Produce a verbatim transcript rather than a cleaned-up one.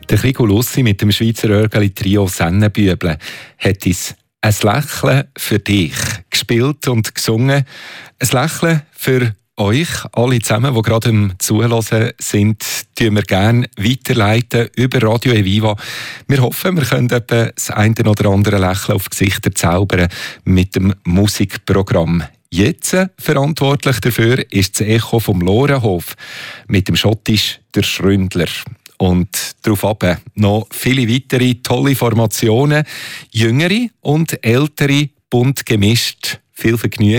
Der Rico Lussi mit dem Schweizer Örgeli-Trio Sennenbüble hat uns «Ein Lächeln für dich» gespielt und gesungen. Ein Lächeln für euch, alle zusammen, die gerade im Zuhören sind, tun wir gerne weiterleiten über Radio Eviva. Wir hoffen, wir können etwa das eine oder andere Lächeln auf Gesichter zaubern mit dem Musikprogramm. Jetzt verantwortlich dafür ist das Echo vom Lorenhof mit dem Schottisch «Der Schründler». Und darauf ab noch viele weitere tolle Formationen, jüngere und ältere, bunt gemischt. Viel Vergnügen.